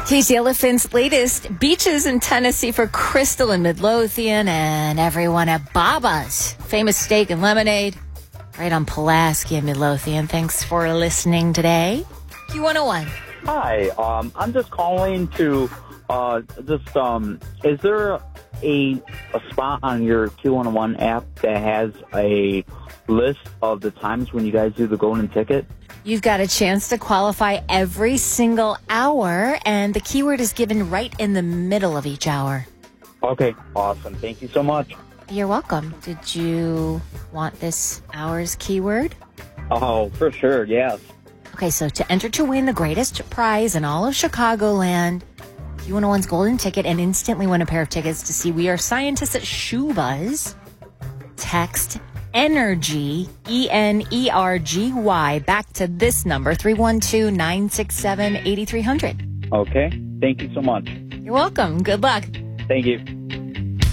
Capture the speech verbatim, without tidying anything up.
Casey Elephant's latest beaches in Tennessee for Crystal and Midlothian and everyone at Baba's famous steak and lemonade right on Pulaski and Midlothian. Thanks for listening today. Q one oh one. Hi, um, I'm just calling to uh, just, um, is there a, a spot on your Q one oh one app that has a list of the times when you guys do the golden ticket? You've got a chance to qualify every single hour, and the keyword is given right in the middle of each hour. Okay, awesome. Thank you so much. You're welcome. Did you want this hour's keyword? Oh, for sure, yes. Okay, so to enter to win the greatest prize in all of Chicagoland, Q one oh one's golden ticket, and instantly win a pair of tickets to see We Are Scientists at Shoe Buzz, text ENERGY, E N E R G Y, back to this number, three one two, nine six seven, eight three zero zero. Okay, thank you so much. You're welcome. Good luck. Thank you.